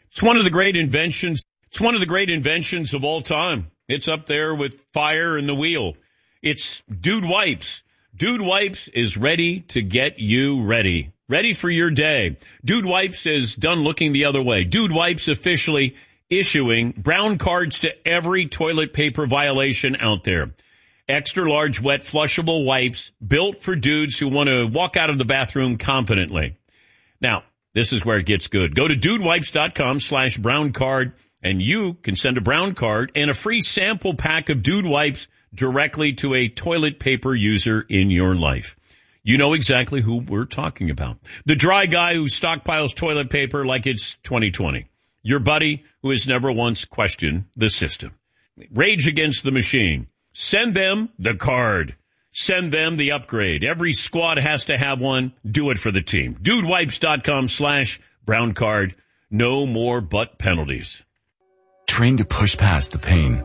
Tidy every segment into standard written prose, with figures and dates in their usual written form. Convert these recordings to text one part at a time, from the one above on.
It's one of the great inventions. It's one of the great inventions of all time. It's up there with fire and the wheel. It's Dude Wipes. Dude Wipes is ready to get you ready. Ready for your day. Dude Wipes is done looking the other way. Dude Wipes officially issuing brown cards to every toilet paper violation out there. Extra large wet flushable wipes built for dudes who want to walk out of the bathroom confidently. Now, this is where it gets good. Go to dudewipes.com/brown card and you can send a brown card and a free sample pack of Dude Wipes directly to a toilet paper user in your life. You know exactly who we're talking about. The dry guy who stockpiles toilet paper like it's 2020. Your buddy who has never once questioned the system. Rage against the machine. Send them the card. Send them the upgrade. Every squad has to have one. Do it for the team. Dudewipes.com/brown card. No more butt penalties. Train to push past the pain.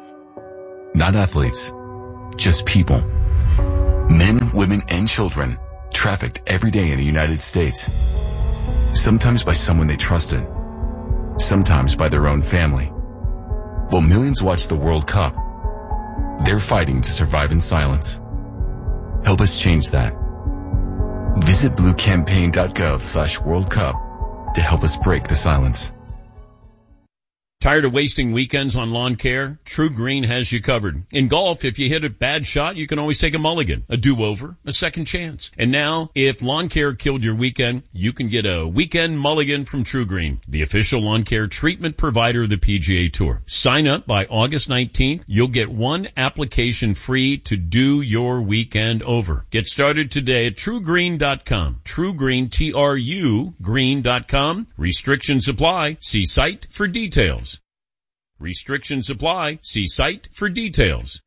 Not athletes, just people. Men, women, and children trafficked every day in the United States. Sometimes by someone they trusted. Sometimes by their own family. While millions watch the World Cup, they're fighting to survive in silence. Help us change that. Visit bluecampaign.gov/World Cup to help us break the silence. Tired of wasting weekends on lawn care? True Green has you covered. In golf, if you hit a bad shot, you can always take a mulligan, a do-over, a second chance. And now, if lawn care killed your weekend, you can get a weekend mulligan from True Green, the official lawn care treatment provider of the PGA Tour. Sign up by August 19th. You'll get one application free to do your weekend over. Get started today at TrueGreen.com. True Green, TRU, green.com. Restrictions apply. See site for details. Restrictions apply. See site for details.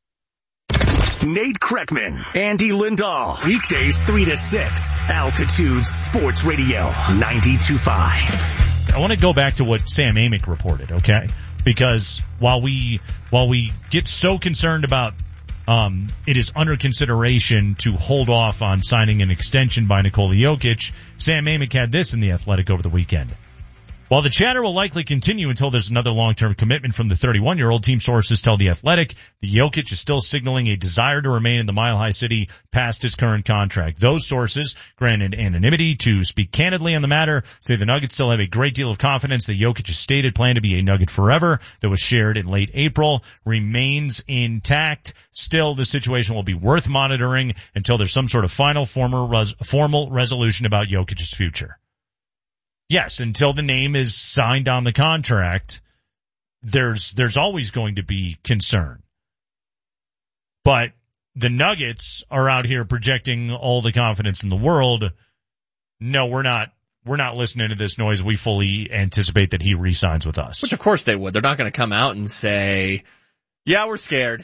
Nate Kreckman, Andy Lindahl. Weekdays 3 to 6. Altitude Sports Radio 92.5. I want to go back to what Sam Amick reported, okay? Because while we get so concerned about it is under consideration to hold off on signing an extension by Nikola Jokic, Sam Amick had this in The Athletic over the weekend. While the chatter will likely continue until there's another long-term commitment from the 31-year-old, team sources tell The Athletic the Jokic is still signaling a desire to remain in the Mile High City past his current contract. Those sources, granted anonymity to speak candidly on the matter, say the Nuggets still have a great deal of confidence that Jokic's stated plan to be a Nugget forever that was shared in late April remains intact. Still, the situation will be worth monitoring until there's some sort of final formal resolution about Jokic's future. Yes, until the name is signed on the contract, there's always going to be concern. But the Nuggets are out here projecting all the confidence in the world. No, we're not listening to this noise. We fully anticipate that he re-signs with us. Which of course they would. They're not going to come out and say, yeah, we're scared.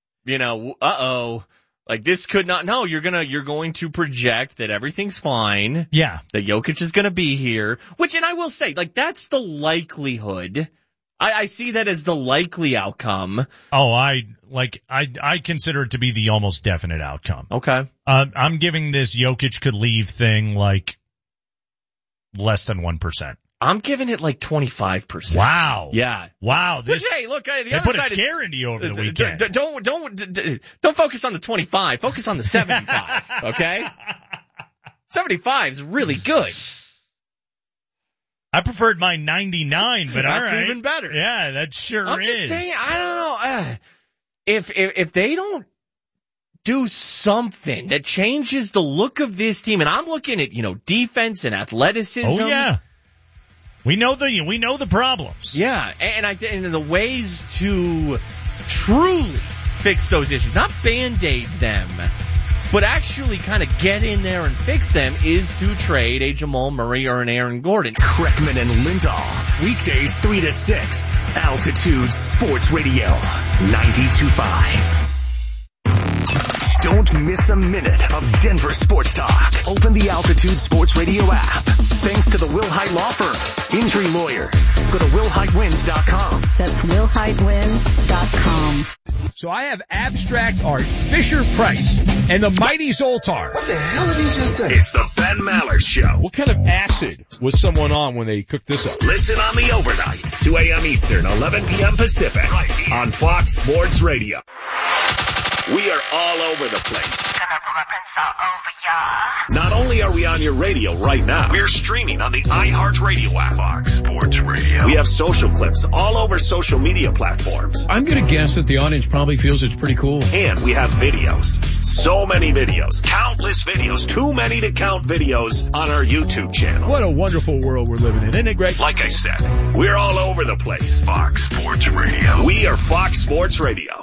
Like this could not, no, you're going to project that everything's fine. Yeah. That Jokic is going to be here, and I will say, like, that's the likelihood. I see that as the likely outcome. Oh, I consider it to be the almost definite outcome. Okay. I'm giving this Jokic could leave thing like less than 1%. I'm giving it like 25%. Wow. Yeah. Wow. Hey, look, the they other put side a scare into you over the weekend. Don't focus on the 25. Focus on the 75. Okay. 75 is really good. I preferred my 99, but all right. That's even better. Yeah, that sure is. I'm just saying, I don't know. If they don't do something that changes the look of this team, and I'm looking at, defense and athleticism. Oh, yeah. We know the problems. Yeah, and the ways to truly fix those issues, not Band-Aid them, but actually kind of get in there and fix them, is to trade a Jamal Murray or an Aaron Gordon. Kreckman and Lindahl. Weekdays 3 to 6. Altitude Sports Radio 92.5. Don't miss a minute of Denver sports talk. Open the Altitude Sports Radio app. Thanks to the Wilhite Law Firm. Injury lawyers. Go to WilhiteWins.com. That's WilhiteWins.com. So I have abstract art, Fisher-Price, and the mighty Zoltar. What the hell did he just say? It's the Ben Maller Show. What kind of acid was someone on when they cooked this up? Listen on the overnights, 2 a.m. Eastern, 11 p.m. Pacific, right here on Fox Sports Radio. We are all over the place. Not only are we on your radio right now, we're streaming on the iHeartRadio app. Fox Sports Radio. We have social clips all over social media platforms. I'm going to guess that the audience probably feels it's pretty cool. And we have videos. So many videos. Countless videos. Too many to count videos on our YouTube channel. What a wonderful world we're living in, isn't it great? Like I said, we're all over the place. Fox Sports Radio. We are Fox Sports Radio.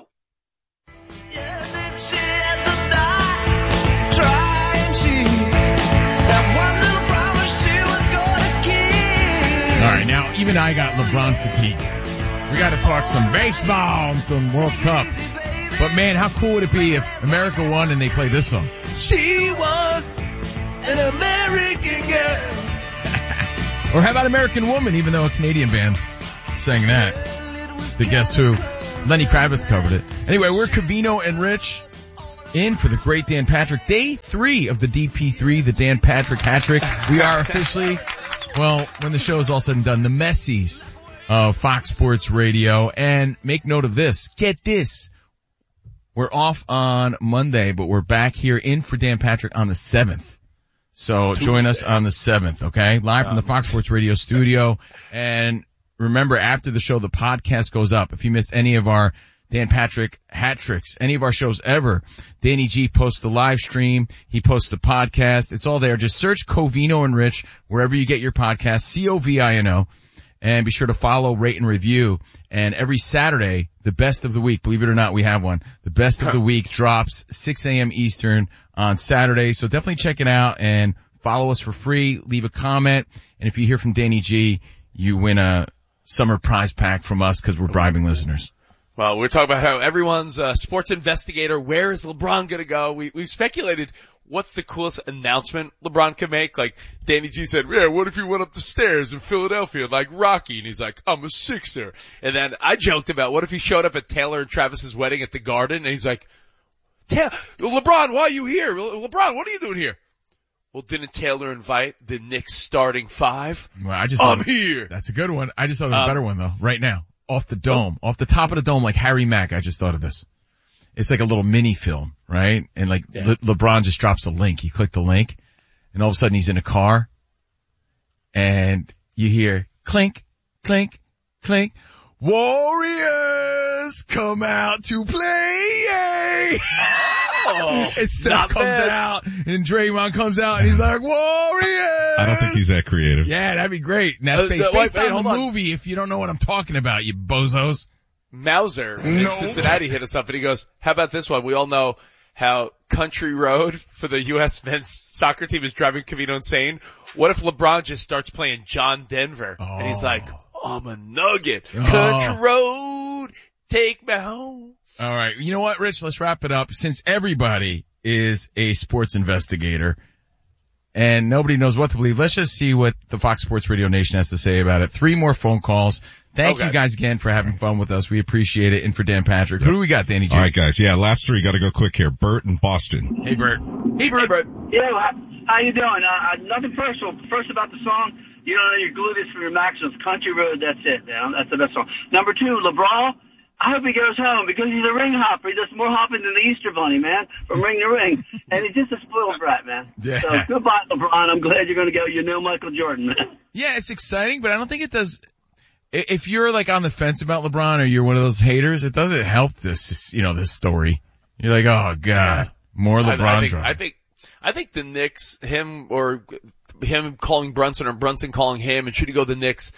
All right, now even I got LeBron fatigue. We got to talk some baseball and some World Cup. But man, how cool would it be if America won and they played this song? She was an American girl. Or how about American Woman, even though a Canadian band sang that? The Guess Who? Lenny Kravitz covered it. Anyway, we're Covino and Rich in for the great Dan Patrick. Day 3 of the DP3, the Dan Patrick hat-trick. We are officially, well, when the show is all said and done, the Messies of Fox Sports Radio. And make note of this. Get this. We're off on Monday, but we're back here in for Dan Patrick on the 7th. So join us on the 7th, okay? Live from the Fox Sports Radio studio. And remember, after the show, the podcast goes up. If you missed any of our Dan Patrick hat tricks, any of our shows ever, Danny G posts the live stream. He posts the podcast. It's all there. Just search Covino and Rich wherever you get your podcast, Covino, and be sure to follow, rate, and review. And every Saturday, the best of the week, believe it or not, we have one. The best of the week drops 6 a.m. Eastern on Saturday. So definitely check it out and follow us for free. Leave a comment. And if you hear from Danny G, you win a summer prize pack from us because we're bribing listeners. Well, we're talking about how everyone's a sports investigator. Where is LeBron going to go? We've speculated what's the coolest announcement LeBron could make. Like Danny G said, yeah, what if he went up the stairs in Philadelphia like Rocky? And he's like, I'm a Sixer. And then I joked about what if he showed up at Taylor and Travis's wedding at the Garden and he's like, LeBron, why are you here? LeBron, what are you doing here? Well, didn't Taylor invite the Knicks starting 5? Well, I'm here. That's a good one. I just thought of a better one though, right now. Off the dome, off the top of the dome, like Harry Mack. I just thought of this. It's like a little mini film, right? And like LeBron just drops a link. You click the link and all of a sudden he's in a car and you hear clink, clink, clink. Warriors come out to play. And Steph comes out and Draymond comes out and he's like, Warriors. I don't think he's that creative. Yeah, that'd be great. And that's based on the movie, if you don't know what I'm talking about, you bozos. Mauser in Cincinnati hit us up and he goes, how about this one? We all know how Country Road for the U.S. men's soccer team is driving Covino insane. What if LeBron just starts playing John Denver? And he's like, I'm a nugget. Country Road, take me home. All right. You know what, Rich? Let's wrap it up. Since everybody is a sports investigator and nobody knows what to believe, let's just see what the Fox Sports Radio Nation has to say about it. 3 more phone calls. Thank you guys again for having fun with us. We appreciate it. And for Dan Patrick, who do we got, Danny J? All right, guys. Yeah, last 3. Got to go quick here. Bert in Boston. Hey, Bert. Hey, Bert. Yeah, how you doing? Nothing personal. First about the song, you know, you're gluteus from your maxims. Country Road, that's it, man. That's the best song. Number 2, LeBron. I hope he goes home because he's a ring hopper. He does more hopping than the Easter Bunny, man, from ring to ring. And he's just a spoiled brat, man. Yeah. So goodbye, LeBron. I'm glad you're going to go. You know Michael Jordan, man. Yeah, it's exciting, but I don't think it does. If you're like on the fence about LeBron or you're one of those haters, it doesn't help this, you know, this story. You're like, oh God, more LeBron drama. I think the Knicks, him calling Brunson or Brunson calling him and should he go to the Knicks,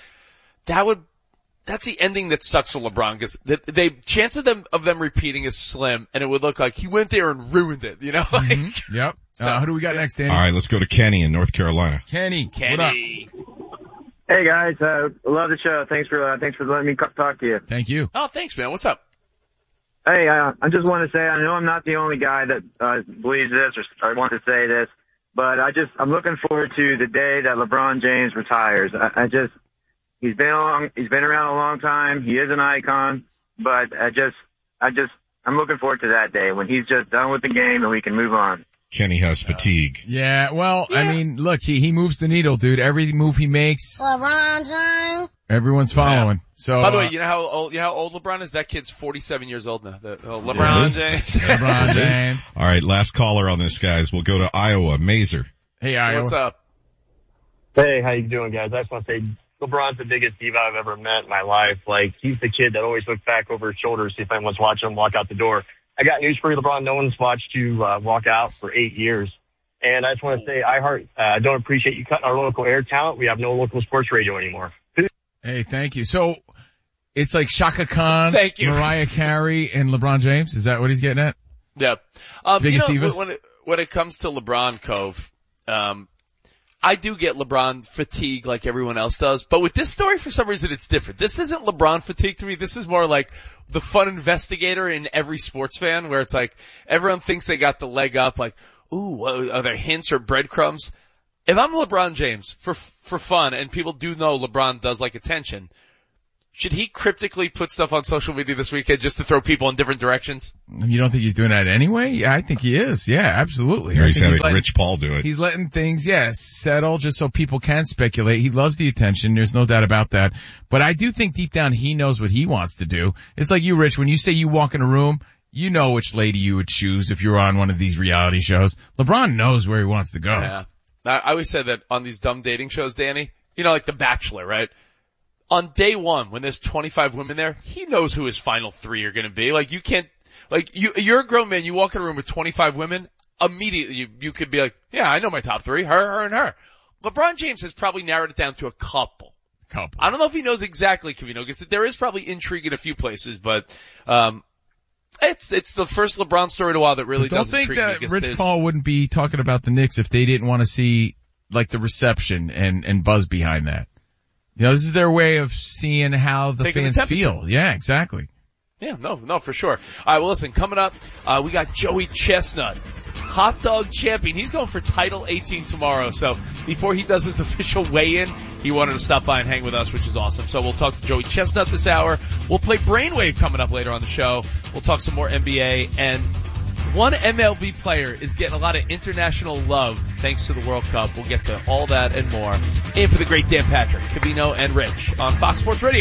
that's the ending that sucks for LeBron because the chance of them repeating is slim and it would look like he went there and ruined it, you know? Mm-hmm. Yep. Who do we got next, Danny? All right, let's go to Kenny in North Carolina. Kenny. What up? Hey guys, love the show. Thanks for letting me talk to you. Thank you. Oh, thanks, man. What's up? Hey, I just want to say I know I'm not the only guy that believes this or want to say this, but I'm looking forward to the day that LeBron James retires. He's been around a long time. He is an icon, but I'm I'm looking forward to that day when he's just done with the game and we can move on. Kenny has fatigue. Yeah, well, I mean, look, he moves the needle, dude. Every move he makes, LeBron James. Everyone's following. So, by the way, you know how old LeBron is? That kid's 47 years old now. LeBron James. LeBron James. All right, last caller on this, guys. We'll go to Iowa. Mazer. Hey, Iowa. What's up? Hey, how you doing, guys? I just want to say LeBron's the biggest diva I've ever met in my life. Like, he's the kid that always looks back over his shoulder to see if anyone's watching him walk out the door. I got news for you, LeBron. No one's watched you walk out for 8 years. And I just want to say, I don't appreciate you cutting our local air talent. We have no local sports radio anymore. Hey, thank you. So, it's like Shaka Khan, thank you. Mariah Carey, and LeBron James? Is that what he's getting at? Yep. Biggest divas? When it comes to LeBron, Cove, I do get LeBron fatigue like everyone else does, but with this story, for some reason, it's different. This isn't LeBron fatigue to me. This is more like the fun investigator in every sports fan, where it's like everyone thinks they got the leg up, like, ooh, are there hints or breadcrumbs? If I'm LeBron James, for fun, and people do know LeBron does like attention, should he cryptically put stuff on social media this weekend just to throw people in different directions? You don't think he's doing that anyway? Yeah, I think he is. Yeah, absolutely. Yeah, he's having Rich Paul do it. He's letting things, settle just so people can speculate. He loves the attention. There's no doubt about that. But I do think deep down he knows what he wants to do. It's like you, Rich, when you say you walk in a room, you know which lady you would choose if you were on one of these reality shows. LeBron knows where he wants to go. Yeah. I always say that on these dumb dating shows, Danny, you know, like The Bachelor, right? On day one, when there's 25 women there, he knows who his final 3 are going to be. Like, you can't, like, you're a grown man, you walk in a room with 25 women, immediately you could be like, yeah, I know my top 3, her, and her. LeBron James has probably narrowed it down to a couple. I don't know if he knows exactly, Covino, because there is probably intrigue in a few places, but, it's the first LeBron story in a while that really does intrigue me. Don't think that Rich Paul wouldn't be talking about the Knicks if they didn't want to see, like, the reception and buzz behind that. You know, this is their way of seeing how the fans feel. Yeah, exactly. Yeah, no, for sure. All right, well, listen, coming up, we got Joey Chestnut, hot dog champion. He's going for Title 18 tomorrow. So before he does his official weigh-in, he wanted to stop by and hang with us, which is awesome. So we'll talk to Joey Chestnut this hour. We'll play Brainwave coming up later on the show. We'll talk some more NBA, and one MLB player is getting a lot of international love thanks to the World Cup. We'll get to all that and more. And for the great Dan Patrick, Covino, and Rich on Fox Sports Radio.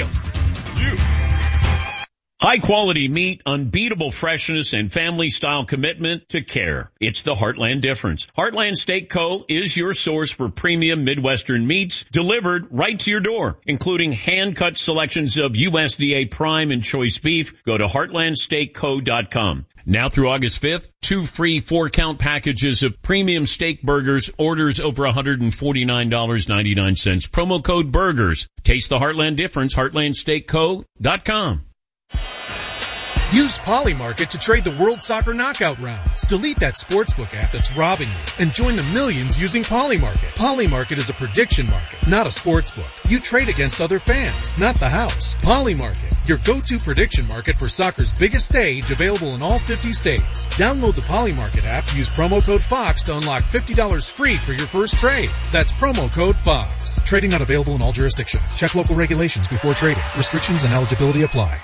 High quality meat, unbeatable freshness, and family style commitment to care. It's the Heartland difference. Heartland Steak Co. is your source for premium Midwestern meats delivered right to your door, including hand-cut selections of USDA prime and choice beef. Go to heartlandsteakco.com. Now through August 5th, 2 free 4-count packages of premium steak burgers, orders over $149.99. Promo code BURGERS. Taste the Heartland difference, heartlandsteakco.com. Use Polymarket to trade the World Soccer Knockout rounds. Delete that sportsbook app that's robbing you and join the millions using Polymarket. Polymarket is a prediction market, not a sportsbook. You trade against other fans, not the house. Polymarket, your go-to prediction market for soccer's biggest stage, available in all 50 states. Download the Polymarket app, use promo code FOX to unlock $50 free for your first trade. That's promo code FOX. Trading not available in all jurisdictions. Check local regulations before trading. Restrictions and eligibility apply.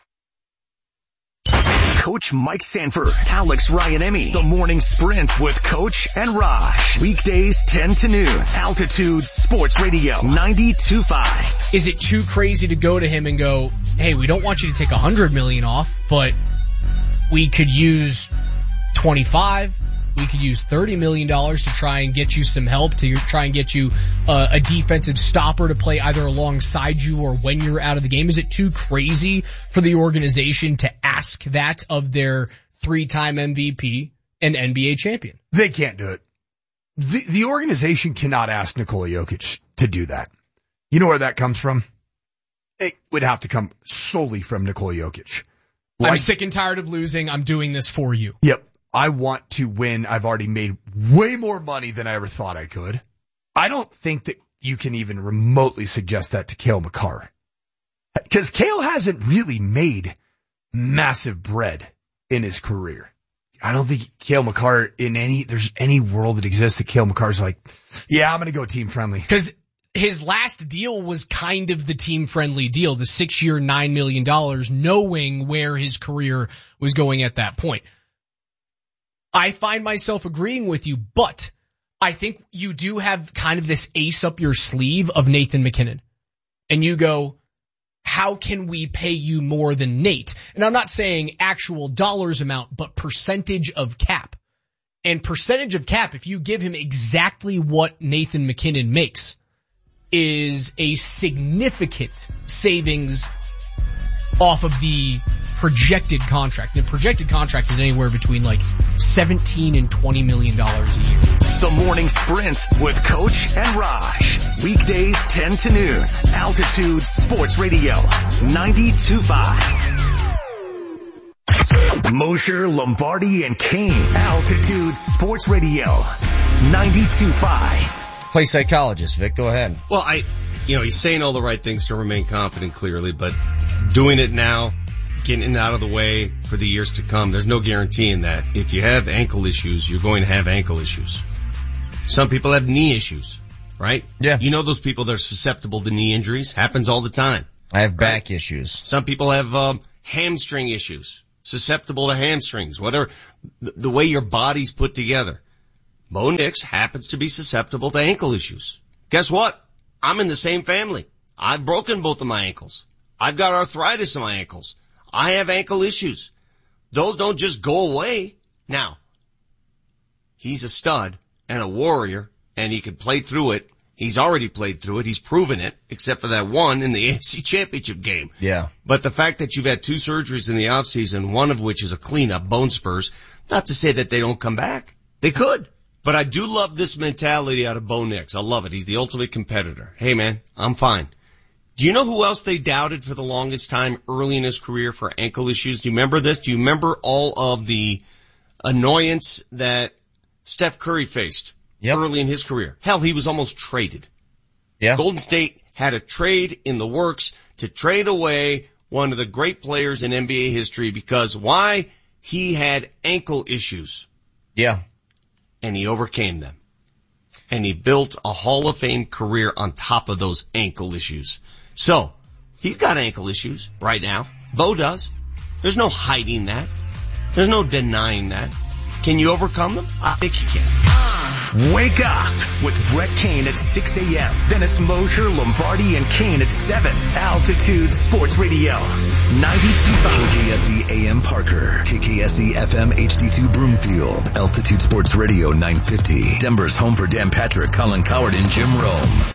Coach Mike Sanford, Alex Ryan-Emmy, The Morning Sprint with Coach and Raj. Weekdays 10 to noon. Altitude Sports Radio 92.5. Is it too crazy to go to him and go, hey, we don't want you to take $100 million off, but we could use 25. We could use $30 million to try and get you some help, to try and get you a defensive stopper to play either alongside you or when you're out of the game. Is it too crazy for the organization to ask that of their 3-time MVP and NBA champion? They can't do it. The organization cannot ask Nikola Jokic to do that. You know where that comes from? It would have to come solely from Nikola Jokic. I'm sick and tired of losing. I'm doing this for you. Yep. I want to win. I've already made way more money than I ever thought I could. I don't think that you can even remotely suggest that to Cale Makar. Because Cale hasn't really made massive bread in his career. I don't think Cale Makar there's any world that exists that Cale Makar's like, yeah, I'm going to go team friendly. Because his last deal was kind of the team-friendly deal, the 6-year, $9 million, knowing where his career was going at that point. I find myself agreeing with you, but I think you do have kind of this ace up your sleeve of Nathan MacKinnon. And you go, how can we pay you more than Nate? And I'm not saying actual dollars amount, but percentage of cap. And percentage of cap, if you give him exactly what Nathan MacKinnon makes, is a significant savings off of the projected contract. The projected contract is anywhere between like $17 and $20 million a year. The Morning Sprint with Coach and Raj. Weekdays 10 to noon. Altitude Sports Radio 92.5. Mosher, Lombardi, and Kane. Altitude Sports Radio 92.5. Play psychologist, Vic. Go ahead. Well, he's saying all the right things to remain confident, clearly, but doing it now, getting it out of the way for the years to come, there's no guaranteeing that. If you have ankle issues, you're going to have ankle issues. Some people have knee issues, right? Yeah. You know those people that are susceptible to knee injuries? Happens all the time. I have back issues. Some people have hamstring issues, susceptible to hamstrings, whether the way your body's put together. Bo Nix happens to be susceptible to ankle issues. Guess what? I'm in the same family. I've broken both of my ankles. I've got arthritis in my ankles. I have ankle issues. Those don't just go away. Now, he's a stud and a warrior, and he can play through it. He's already played through it. He's proven it, except for that one in the AFC Championship game. Yeah. But the fact that you've had 2 surgeries in the offseason, one of which is a cleanup, bone spurs, not to say that they don't come back. They could. But I do love this mentality out of Bo Nix. I love it. He's the ultimate competitor. Hey, man, I'm fine. Do you know who else they doubted for the longest time early in his career for ankle issues? Do you remember this? Do you remember all of the annoyance that Steph Curry faced early in his career? Hell, he was almost traded. Yeah. Golden State had a trade in the works to trade away one of the great players in NBA history because why? He had ankle issues. Yeah. And he overcame them. And he built a Hall of Fame career on top of those ankle issues. So, he's got ankle issues right now. Bo does. There's no hiding that. There's no denying that. Can you overcome them? I think you can. Wake up with Brett Kane at 6 a.m. Then it's Mosher, Lombardi, and Kane at 7. Altitude Sports Radio 92.5. KKSE AM Parker. KKSE FM HD2 Broomfield. Altitude Sports Radio 950. Denver's home for Dan Patrick, Colin Coward, and Jim Rome.